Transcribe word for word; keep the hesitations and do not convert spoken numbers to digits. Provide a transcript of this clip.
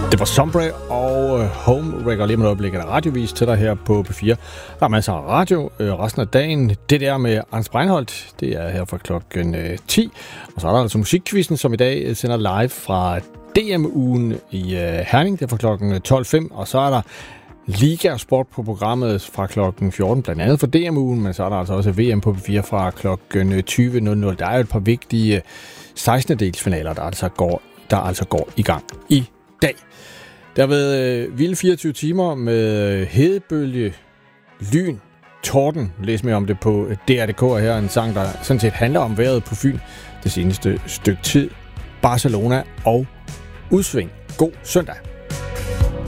Det var Sombre og Homewrecker. Lige med et øjeblik er der radiovis til dig her på P fire. Der er masser af radio øh, resten af dagen. Det der med Anders Breinholt, det er her fra klokken øh, ti. Og så er der altså musikquizzen, som i dag sender live fra D M-ugen i øh, Herning. Det er fra klokken tolv fem. Og så er der Liga Sport på programmet fra klokken fjorten, blandt andet for D M-ugen. Men så er der altså også V M på P fire fra klokken tyve nul nul. Der er jo et par vigtige sekstende-delsfinaler, der altså går, der altså går i gang i dag. Der har været øh, vilde fireogtyve timer med hedebølge, lyn, torden. Læs mere om det på D R punktum D K. Her er en sang, der sådan set handler om vejret på Fyn det seneste stykke tid. Barcelona og udsving. God søndag.